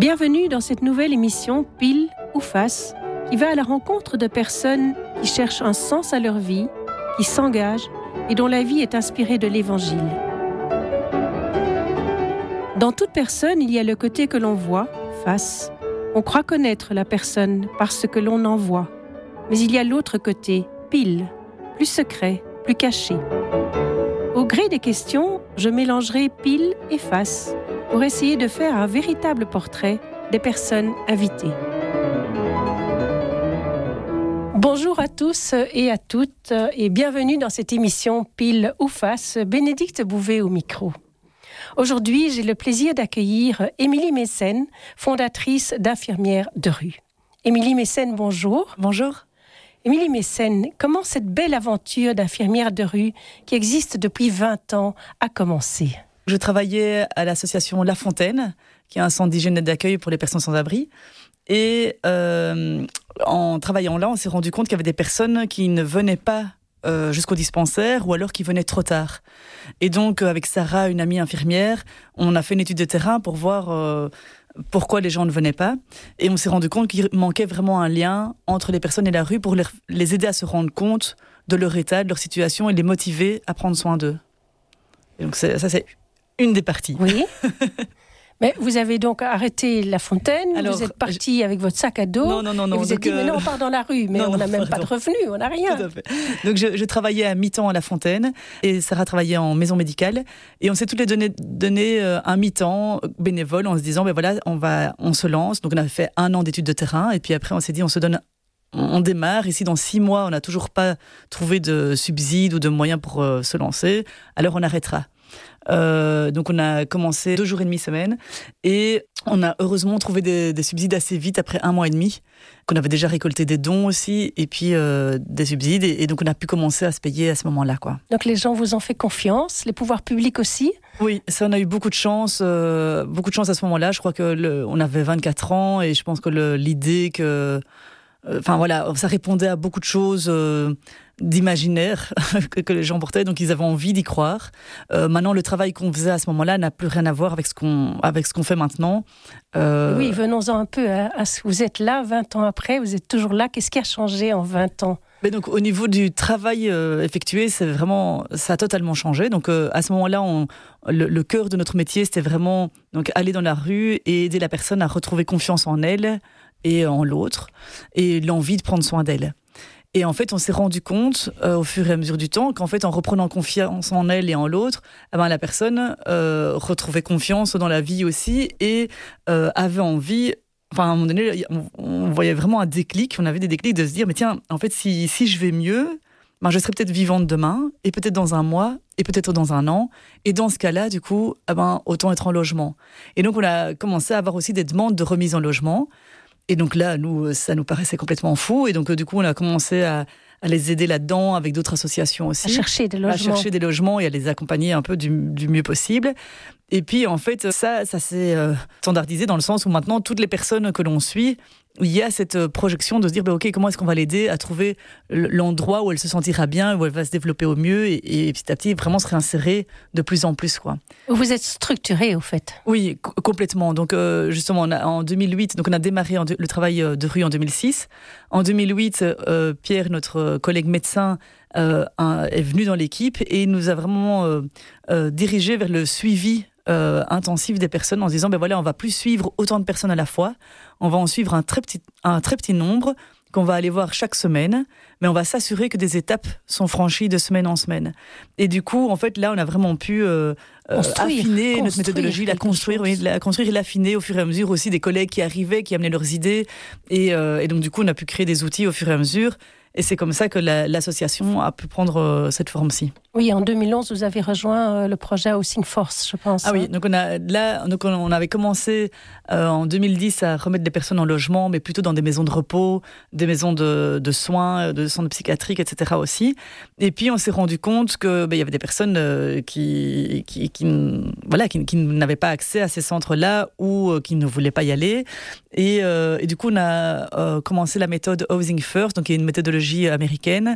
Bienvenue dans cette nouvelle émission Pile ou Face, qui va à la rencontre de personnes qui cherchent un sens à leur vie, qui s'engagent et dont la vie est inspirée de l'Évangile. Dans toute personne, il y a le côté que l'on voit, face. On croit connaître la personne parce que l'on en voit. Mais il y a l'autre côté, pile, plus secret, plus caché. Au gré des questions, je mélangerai pile et face pour essayer de faire un véritable portrait des personnes invitées. Bonjour à tous et à toutes et bienvenue dans cette émission Pile ou Face, Bénédicte Bouvet au micro. Aujourd'hui, j'ai le plaisir d'accueillir Émilie Mécène, fondatrice d'Infirmières de rue. Émilie Mécène, bonjour. Bonjour. Émilie Mécène, comment cette belle aventure d'infirmière de rue, qui existe depuis 20 ans, a commencé ? Je travaillais à l'association La Fontaine, qui est un centre d'hygiène et d'accueil pour les personnes sans abri. Et en travaillant là, on s'est rendu compte qu'il y avait des personnes qui ne venaient pas jusqu'au dispensaire ou alors qui venaient trop tard. Et donc, avec Sarah, une amie infirmière, on a fait une étude de terrain pour voir pourquoi les gens ne venaient pas. Et on s'est rendu compte qu'il manquait vraiment un lien entre les personnes et la rue pour les aider à se rendre compte de leur état, de leur situation et les motiver à prendre soin d'eux. Et donc, ça, c'est une des parties. Oui. Mais vous avez donc arrêté La Fontaine, alors, vous êtes parti avec votre sac à dos. Non. Et vous êtes dit, mais non, on part dans la rue, mais on n'a même pas de revenus, on n'a rien. Tout à fait. Donc je travaillais à mi-temps à La Fontaine et Sarah travaillait en maison médicale. Et on s'est toutes les donné un mi-temps bénévole en se disant, ben voilà, on se lance. Donc on avait fait 1 an d'études de terrain et puis après on s'est dit, on démarre. Et si dans 6 mois, on n'a toujours pas trouvé de subsides ou de moyens pour se lancer, alors on arrêtera. Donc on a commencé 2 jours et demi semaine et on a heureusement trouvé des subsides assez vite après 1 mois et demi, qu'on avait déjà récolté des dons aussi et puis des subsides et donc on a pu commencer à se payer à ce moment-là, quoi. Donc les gens vous ont fait confiance, les pouvoirs publics aussi? Oui, ça on a eu beaucoup de chance à ce moment-là. Je crois que on avait 24 ans et je pense que l'idée que ça répondait à beaucoup de choses d'imaginaire que les gens portaient, donc ils avaient envie d'y croire. Maintenant, le travail qu'on faisait à ce moment-là n'a plus rien à voir avec ce qu'on fait maintenant. Oui, venons-en un peu à ce que vous êtes là, 20 ans après, vous êtes toujours là. Qu'est-ce qui a changé en 20 ans ? Mais donc, au niveau du travail effectué, ça a totalement changé. Donc, à ce moment-là, le cœur de notre métier, c'était vraiment donc, aller dans la rue et aider la personne à retrouver confiance en elle et en l'autre, et l'envie de prendre soin d'elle. Et en fait, on s'est rendu compte, au fur et à mesure du temps, qu'en fait, en reprenant confiance en elle et en l'autre, la personne retrouvait confiance dans la vie aussi, et avait envie... Enfin, à un moment donné, on voyait vraiment un déclic, on avait des déclics de se dire, mais tiens, en fait, si je vais mieux, je serai peut-être vivante demain, et peut-être dans 1 mois, et peut-être dans 1 an. Et dans ce cas-là, du coup, autant être en logement. Et donc, on a commencé à avoir aussi des demandes de remise en logement. Et donc là, ça nous paraissait complètement fou. Et donc, du coup, on a commencé à les aider là-dedans avec d'autres associations aussi. À chercher des logements et à les accompagner un peu du mieux possible. Et puis, en fait, ça s'est standardisé dans le sens où maintenant, toutes les personnes que l'on suit, il y a cette projection de se dire, OK, comment est-ce qu'on va l'aider à trouver l'endroit où elle se sentira bien, où elle va se développer au mieux et petit à petit, vraiment se réinsérer de plus en plus, quoi. Vous êtes structuré, au fait. Oui, complètement. Donc, justement, en 2008, donc on a démarré le travail de rue en 2006. En 2008, Pierre, notre collègue médecin, est venu dans l'équipe et il nous a vraiment dirigé vers le suivi intensif des personnes en se disant, on va plus suivre autant de personnes à la fois, on va en suivre un très petit nombre qu'on va aller voir chaque semaine, mais on va s'assurer que des étapes sont franchies de semaine en semaine. Et du coup, en fait, là, on a vraiment pu affiner notre méthodologie, la construire et l'affiner au fur et à mesure aussi des collègues qui arrivaient, qui amenaient leurs idées. Et donc, du coup, on a pu créer des outils au fur et à mesure. Et c'est comme ça que l'association a pu prendre cette forme-ci. Oui, en 2011, vous avez rejoint le projet Housing Force, je pense. Ah oui, donc on avait commencé en 2010 à remettre des personnes en logement, mais plutôt dans des maisons de repos, des maisons de soins, de centres psychiatriques, etc. aussi. Et puis on s'est rendu compte que y avait des personnes qui n'avaient pas accès à ces centres-là ou qui ne voulaient pas y aller. Et du coup, on a commencé la méthode Housing First, donc qui est une méthodologie américaine.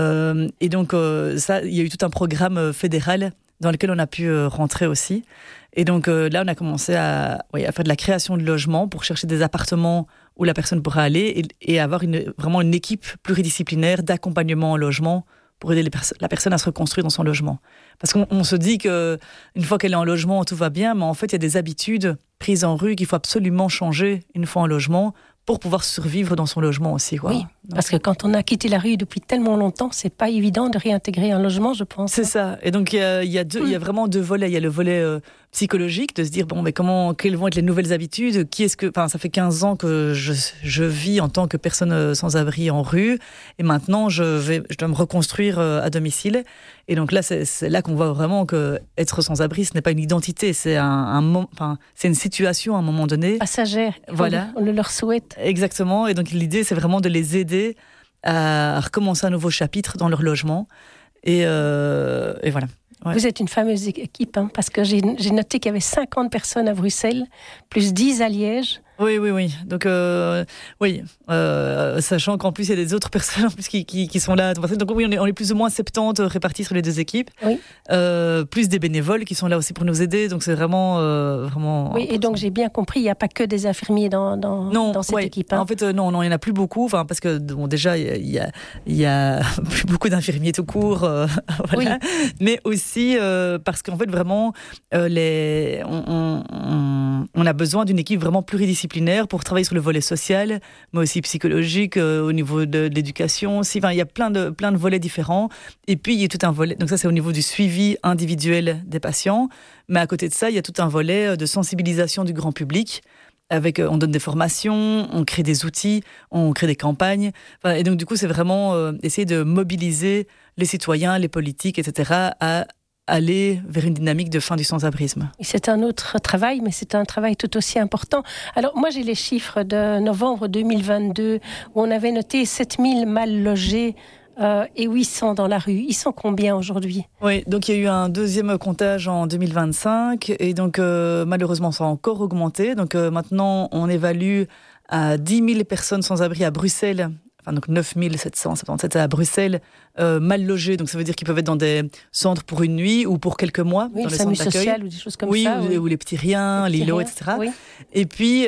Et donc, il y a eu tout un programme fédéral dans lequel on a pu rentrer aussi. Et donc là, on a commencé à faire de la création de logements pour chercher des appartements où la personne pourra aller et avoir vraiment une équipe pluridisciplinaire d'accompagnement en logement pour aider la personne à se reconstruire dans son logement. Parce qu'on se dit qu'une fois qu'elle est en logement, tout va bien, mais en fait, il y a des habitudes prises en rue qu'il faut absolument changer une fois en logement pour pouvoir survivre dans son logement aussi. Quoi. Oui, parce que quand on a quitté la rue depuis tellement longtemps, c'est pas évident de réintégrer un logement, je pense. C'est ça. Et donc, il y a vraiment deux volets. Il y a le volet psychologique, de se dire, bon, mais quelles vont être les nouvelles habitudes ? Ça fait 15 ans que je vis en tant que personne sans-abri en rue, et maintenant, je dois me reconstruire à domicile. Et donc là, c'est là qu'on voit vraiment que être sans-abri, ce n'est pas une identité, c'est c'est une situation à un moment donné. Passagère. Voilà. On le leur souhaite. Exactement. Et donc l'idée, c'est vraiment de les aider à recommencer un nouveau chapitre dans leur logement. Et voilà. Ouais. Vous êtes une fameuse équipe, parce que j'ai noté qu'il y avait 50 personnes à Bruxelles, plus 10 à Liège. Oui. Donc, sachant qu'en plus, il y a des autres personnes en plus qui sont là. Donc, oui, on est plus ou moins 70 répartis sur les deux équipes. Oui. Plus des bénévoles qui sont là aussi pour nous aider. Donc, c'est vraiment. Oui, et donc, j'ai bien compris, il n'y a pas que des infirmiers dans cette équipe. En fait, non, il n'y en a plus beaucoup. Parce que, déjà, il y a plus beaucoup d'infirmiers tout court. Voilà. Oui. Mais aussi parce qu'en fait, vraiment, on a besoin d'une équipe vraiment pluridisciplinaire pour travailler sur le volet social, mais aussi psychologique, au niveau de l'éducation aussi. Il y a plein de volets différents. Et puis, il y a tout un volet. Donc ça, c'est au niveau du suivi individuel des patients. Mais à côté de ça, il y a tout un volet de sensibilisation du grand public. On donne des formations, on crée des outils, on crée des campagnes. Et donc, du coup, c'est vraiment essayer de mobiliser les citoyens, les politiques, etc., à aller vers une dynamique de fin du sans-abrisme. C'est un autre travail, mais c'est un travail tout aussi important. Alors, moi, j'ai les chiffres de novembre 2022, où on avait noté 7000 mal logés et 800 dans la rue. Ils sont combien aujourd'hui ? Oui, donc il y a eu un deuxième comptage en 2025, et donc malheureusement, ça a encore augmenté. Donc maintenant, on évalue à 10 000 personnes sans abri à Bruxelles. Donc 9 777 à Bruxelles, mal logés. Donc ça veut dire qu'ils peuvent être dans des centres pour une nuit ou pour quelques mois. Oui, dans le les SAMU centres d'accueil. social ou des choses comme ça. Ou les petits riens, l'îlot, etc. Oui. Et puis,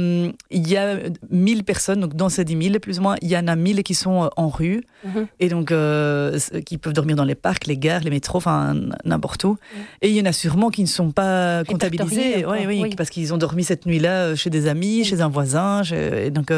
il y a 1000 personnes, donc dans ces 10 000, plus ou moins, il y en a 1000 qui sont en rue. Mm-hmm. Et donc, qui peuvent dormir dans les parcs, les gares, les métros, n'importe où. Mm. Et il y en a sûrement qui ne sont pas comptabilisés. Oui, parce qu'ils ont dormi cette nuit-là chez des amis, chez un voisin. Et donc...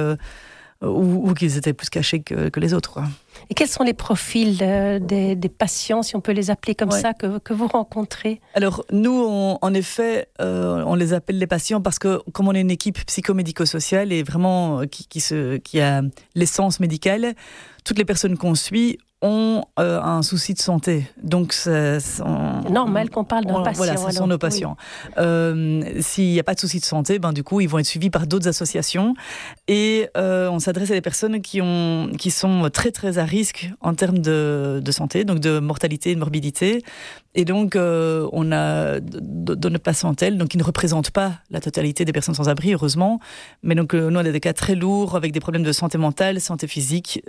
ou qu'ils étaient plus cachés que les autres. Quoi. Et quels sont les profils des patients, si on peut les appeler comme ça, que vous rencontrez ? Alors, nous, en effet, on les appelle les patients parce que, comme on est une équipe psychomédico-sociale et vraiment qui a l'essence médicale, toutes les personnes qu'on suit ont un souci de santé. Donc, c'est normal qu'on parle d'un patient. Voilà, ce sont nos patients. Oui. S'il n'y a pas de souci de santé, du coup, ils vont être suivis par d'autres associations. Et on s'adresse à des personnes qui sont très, très à risque en termes de santé, donc de mortalité et de morbidité. Et donc, on a de notre patientèle, donc qui ne représente pas la totalité des personnes sans abri, heureusement. Mais donc, nous, on a des cas très lourds avec des problèmes de santé mentale, santé physique,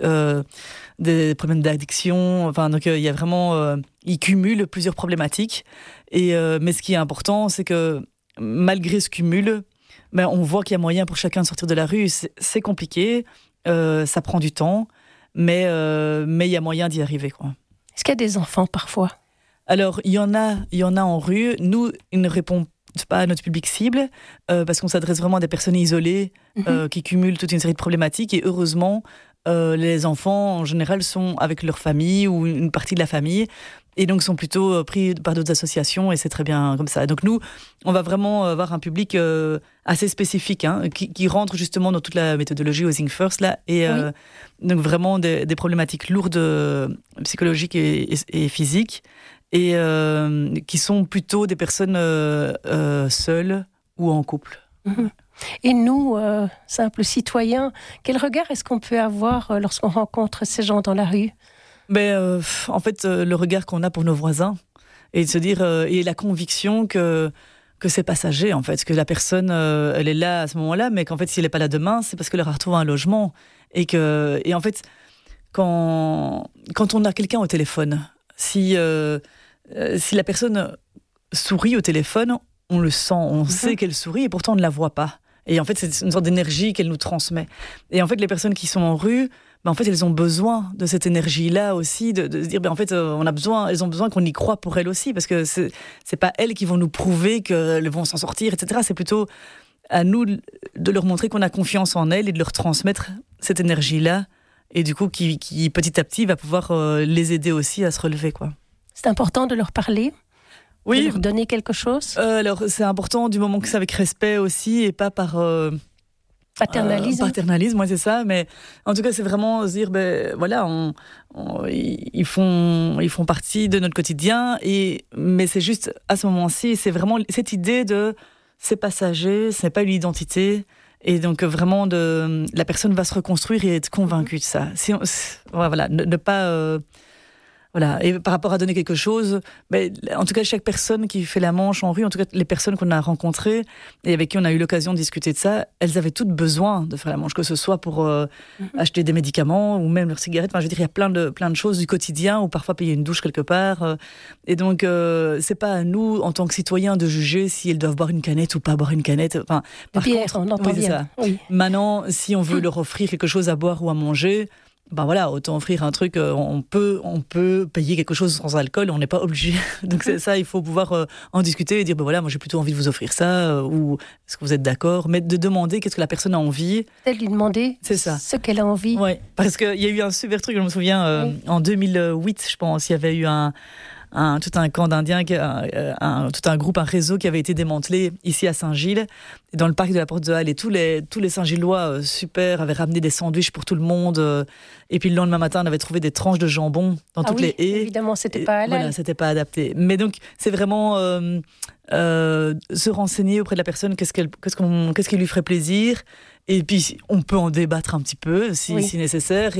des problèmes d'addiction. Donc, il y a vraiment... ils cumulent plusieurs problématiques. Mais ce qui est important, c'est que malgré ce cumul, on voit qu'il y a moyen pour chacun de sortir de la rue. C'est compliqué, ça prend du temps, mais il y a moyen d'y arriver, quoi. Est-ce qu'il y a des enfants parfois ? Alors, il y en a en rue. Nous, ils ne répondent pas à notre public cible parce qu'on s'adresse vraiment à des personnes isolées qui cumulent toute une série de problématiques. Et heureusement, les enfants, en général, sont avec leur famille ou une partie de la famille. Et donc, sont plutôt pris par d'autres associations et c'est très bien comme ça. Donc, nous, on va vraiment avoir un public assez spécifique qui rentre justement dans toute la méthodologie Housing First. Là, et donc, vraiment des problématiques lourdes psychologiques et physiques. Et qui sont plutôt des personnes seules ou en couple. Mmh. Et nous, simples citoyens, quel regard est-ce qu'on peut avoir lorsqu'on rencontre ces gens dans la rue ? En fait, le regard qu'on a pour nos voisins, et de se dire, et la conviction que c'est passager, en fait, que la personne, elle est là à ce moment-là, mais qu'en fait, si elle n'est pas là demain, c'est parce qu'elle aura retrouvé un logement. Et en fait, quand on a quelqu'un au téléphone, si la personne sourit au téléphone, on le sent, on sait qu'elle sourit et pourtant on ne la voit pas. Et en fait, c'est une sorte d'énergie qu'elle nous transmet. Et en fait, les personnes qui sont en rue, en fait, elles ont besoin de cette énergie-là aussi, de se dire, en fait, elles ont besoin qu'on y croie pour elles aussi, parce que c'est pas elles qui vont nous prouver qu'elles vont s'en sortir, etc. C'est plutôt à nous de leur montrer qu'on a confiance en elles et de leur transmettre cette énergie-là, et du coup, qui petit à petit va pouvoir les aider aussi à se relever, quoi. C'est important de leur parler. Oui. De leur donner quelque chose. Alors, c'est important du moment que c'est avec respect aussi et pas par paternalisme. Paternalisme, moi c'est ça. Mais en tout cas, c'est vraiment se dire, voilà, ils font partie de notre quotidien. Mais c'est juste à ce moment-ci, c'est vraiment cette idée de c'est passager, ce n'est pas une identité. Et donc vraiment, la personne va se reconstruire et être convaincue de ça. Voilà, ne pas. Voilà. Et par rapport à donner quelque chose, en tout cas, chaque personne qui fait la manche en rue, en tout cas, les personnes qu'on a rencontrées et avec qui on a eu l'occasion de discuter de ça, elles avaient toutes besoin de faire la manche, que ce soit pour acheter des médicaments ou même leurs cigarettes. Enfin, je veux dire, il y a plein de choses du quotidien ou parfois payer une douche quelque part. Et donc, c'est pas à nous, en tant que citoyens, de juger si elles doivent boire une canette ou pas boire une canette. Enfin, par contre, on entend bien. Ça. Oui. Maintenant, si on veut leur offrir quelque chose à boire ou à manger, voilà, autant offrir un truc, on peut payer quelque chose sans alcool, on n'est pas obligé. Donc c'est ça, il faut pouvoir en discuter et dire, voilà, moi j'ai plutôt envie de vous offrir ça, ou est-ce que vous êtes d'accord? Mais de demander qu'est-ce que la personne a envie. Peut-être lui demander ce qu'elle a envie. Oui, parce qu'il y a eu un super truc, je me souviens, en 2008, je pense, il y avait eu tout un camp d'Indiens, tout un groupe, un réseau qui avait été démantelé ici à Saint-Gilles, dans le parc de la Porte de Halle. Et tous les Saint-Gillois, super, avaient ramené des sandwichs pour tout le monde. Et puis le lendemain matin, on avait trouvé des tranches de jambon dans toutes les haies. Évidemment, c'était pas halal. Voilà, c'était pas adapté. Mais donc, c'est vraiment se renseigner auprès de la personne, qu'est-ce qui lui ferait plaisir. Et puis, on peut en débattre un petit peu, si nécessaire,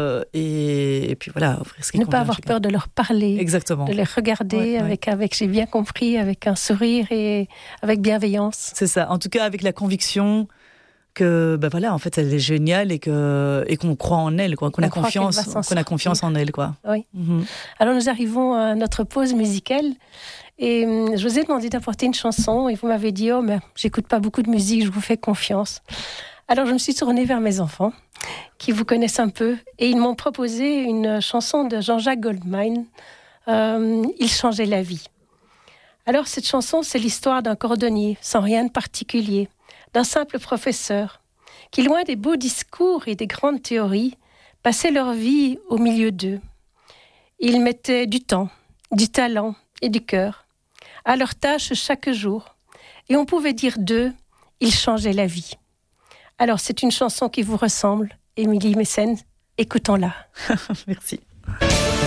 et puis voilà, offrir ce qui convient. Ne pas avoir peur de leur parler. Exactement. De les regarder avec, j'ai bien compris, avec un sourire et avec bienveillance. C'est ça. En tout cas, avec la conviction que, voilà, en fait, elle est géniale et qu'on croit en elle, quoi, qu'on a confiance en elle, quoi. Oui. Mm-hmm. Alors, nous arrivons à notre pause musicale. Et je vous ai demandé d'apporter une chanson et vous m'avez dit, mais j'écoute pas beaucoup de musique, je vous fais confiance. Alors je me suis tournée vers mes enfants qui vous connaissent un peu et ils m'ont proposé une chanson de Jean-Jacques Goldman, Il changeait la vie. Alors cette chanson, c'est l'histoire d'un cordonnier sans rien de particulier, d'un simple professeur qui, loin des beaux discours et des grandes théories, passait leur vie au milieu d'eux. Ils mettaient du temps, du talent et du cœur à leur tâche chaque jour. Et on pouvait dire d'eux, ils changeaient la vie. Alors, c'est une chanson qui vous ressemble, Émilie Messène. Écoutons-la. Merci.